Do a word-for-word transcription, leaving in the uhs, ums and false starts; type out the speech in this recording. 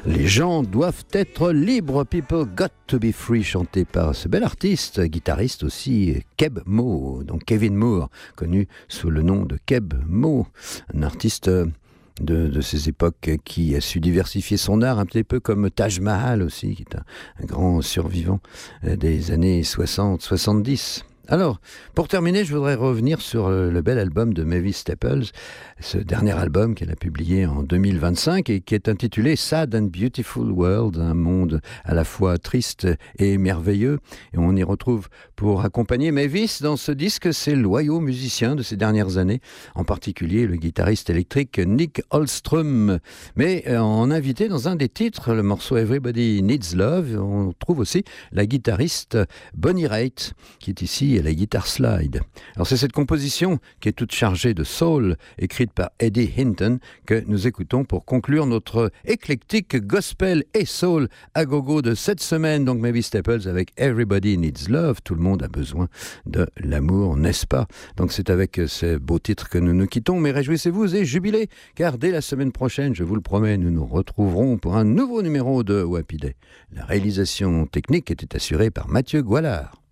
Les gens doivent être libres, people got to be free, chanté par ce bel artiste, guitariste aussi, Keb Mo, donc Kevin Moore, connu sous le nom de Keb Mo, un artiste de, de ces époques qui a su diversifier son art, un petit peu comme Taj Mahal aussi, qui est un, un grand survivant des années soixante soixante-dix. Alors, pour terminer, je voudrais revenir sur le bel album de Mavis Staples, ce dernier album qu'elle a publié en deux mille vingt-cinq et qui est intitulé Sad and Beautiful World, un monde à la fois triste et merveilleux. Et on y retrouve pour accompagner Mavis dans ce disque ses loyaux musiciens de ces dernières années, en particulier le guitariste électrique Nick Holstrom. Mais en invité dans un des titres, le morceau Everybody Needs Love, on trouve aussi la guitariste Bonnie Raitt, qui est ici et la guitare slide. Alors c'est cette composition qui est toute chargée de soul, écrite par Eddie Hinton, que nous écoutons pour conclure notre éclectique gospel et soul à gogo de cette semaine. Donc Mavis Staples avec Everybody Needs Love, tout le monde a besoin de l'amour, n'est-ce pas? Donc c'est avec ce beau titre que nous nous quittons, mais réjouissez-vous et jubilez, car dès la semaine prochaine, je vous le promets, nous nous retrouverons pour un nouveau numéro de Wappy Day. La réalisation technique était assurée par Mathieu Goualard.